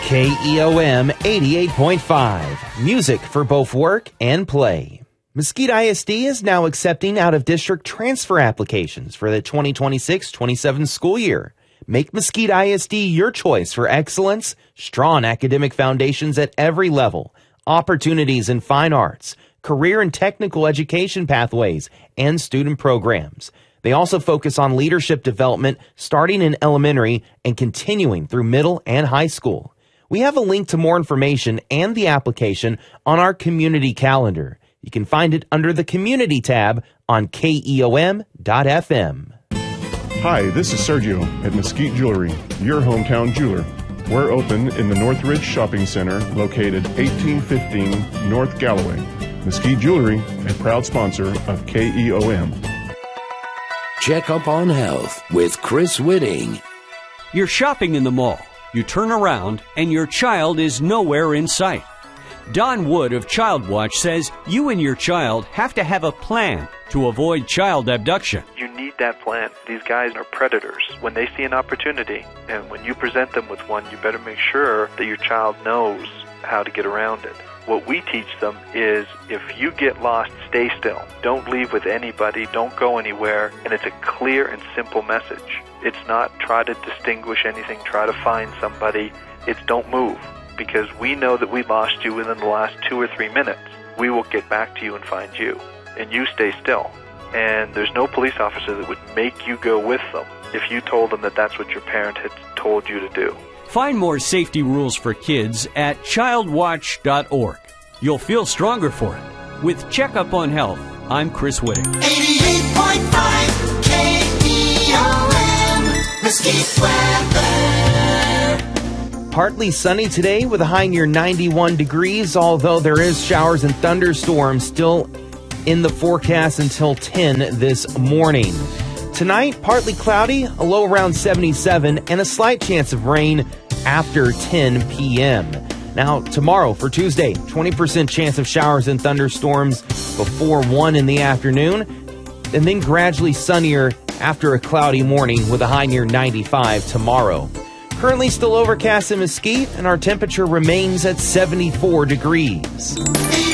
KEOM 88.5. Music for both work and play. Mesquite ISD is now accepting out-of-district transfer applications for the 2026-27 school year. Make Mesquite ISD your choice for excellence, strong academic foundations at every level, opportunities in fine arts, career and technical education pathways, and student programs. They also focus on leadership development starting in elementary and continuing through middle and high school. We have a link to more information and the application on our community calendar. You can find it under the Community tab on KEOM.FM. Hi, this is Sergio at Mesquite Jewelry, your hometown jeweler. We're open in the Northridge Shopping Center, located 1815 North Galloway. Mesquite Jewelry, a proud sponsor of KEOM. Check up on health with Chris Whitting. You're shopping in the mall. You turn around and your child is nowhere in sight. Don Wood of Child Watch says you and your child have to have a plan to avoid child abduction. You need that plan. These guys are predators. When they see an opportunity, and when you present them with one, you better make sure that your child knows how to get around it. What we teach them is if you get lost, stay still. Don't leave with anybody. Don't go anywhere. And it's a clear and simple message. It's not try to distinguish anything, try to find somebody. It's don't move. Because we know that we lost you within the last 2 or 3 minutes. We will get back to you and find you. And you stay still. And there's no police officer that would make you go with them if you told them that that's what your parent had told you to do. Find more safety rules for kids at childwatch.org. You'll feel stronger for it. With Checkup on Health, I'm Chris Whitting. 88.5 KEOM, Mesquite weather. Partly sunny today with a high near 91 degrees, although there is showers and thunderstorms still in the forecast until 10 this morning. Tonight, partly cloudy, a low around 77, and a slight chance of rain after 10 p.m. Now, tomorrow for Tuesday, 20% chance of showers and thunderstorms before 1 in the afternoon, and then gradually sunnier after a cloudy morning with a high near 95 tomorrow. Currently still overcast in Mesquite, and our temperature remains at 74 degrees.